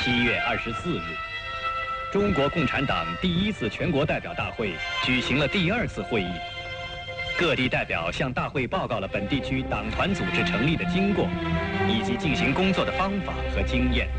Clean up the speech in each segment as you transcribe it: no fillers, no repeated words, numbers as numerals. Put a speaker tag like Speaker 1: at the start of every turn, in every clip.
Speaker 1: 7月24日，中国共产党第1次全国代表大会举行了第2次会议。各地代表向大会报告了本地区党团组织成立的经过，以及进行工作的方法和经验。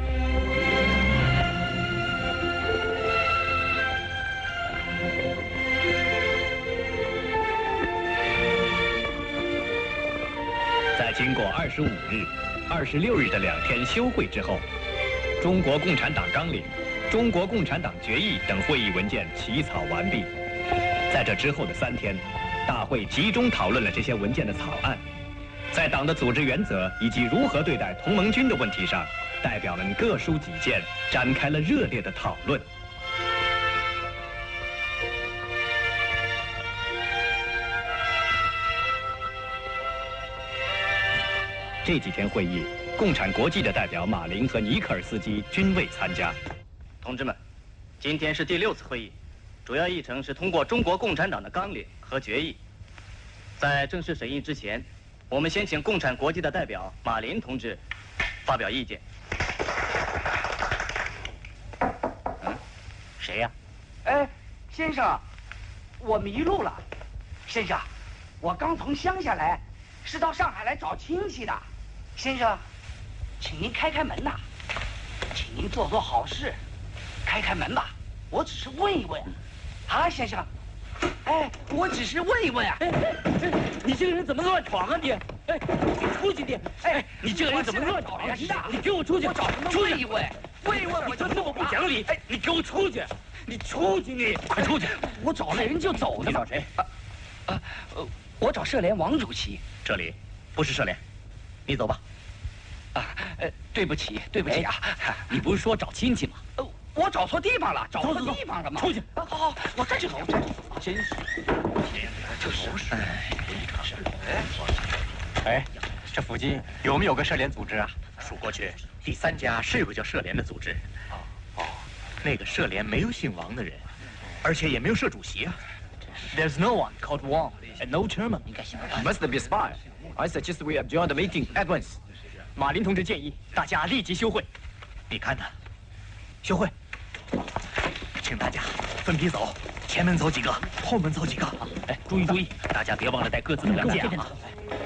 Speaker 1: 在经过25日、26日的2天休会之后，中国共产党纲领、中国共产党决议等会议文件起草完毕。在这之后的3天，大会集中讨论了这些文件的草案。在党的组织原则以及如何对待同盟军的问题上，代表们各抒己见，展开了热烈的讨论。这几天会议，共产国际的代表马林和尼克尔斯基均未参加。
Speaker 2: 同志们，今天是第6次会议，主要议程是通过中国共产党的纲领和决议。在正式审议之前，我们先请共产国际的代表马林同志发表意见。谁呀？
Speaker 3: 哎，先生，我迷路了。先生，我刚从乡下来，是到上海来找亲戚的。先生，请您开开门呐，请您做做好事，开开门吧。我只是问一问，啊，先生，哎，我只是问一问啊。
Speaker 4: 你这个人怎么乱闯啊你？哎，你出去你！哎，你这个人怎么乱闯啊？你给我出去！
Speaker 3: 我找什么问一问？问一问我就
Speaker 4: 这么不讲理！哎，你给我出去！你出去你！快出去！
Speaker 3: 我找了人就走了。
Speaker 2: 你找谁？
Speaker 3: 我找社联王主席。
Speaker 2: 这里不是社联，你走吧。
Speaker 3: 对不起，对不起啊！
Speaker 4: 你不是说找亲戚吗？
Speaker 3: 我找错地方了，找错地方了吗？
Speaker 4: 出去！
Speaker 3: 好，我这就走。
Speaker 4: 真是，
Speaker 3: 就是。
Speaker 5: 哎，这附近有没有个社联组织啊？数过去，第3家是有个叫社联的组织。那个社联没有姓王的人，而且也没有社主席啊。
Speaker 4: There's no one called Wang and no chairman.
Speaker 5: Must be spy. I suggest we adjourn the meeting at once.
Speaker 4: 马林同志建议大家立即休会。
Speaker 5: 你看呢？休会，请大家分批走，前门走几个，后门走几个。
Speaker 4: 哎，注意，大家别忘了带各自的文件啊。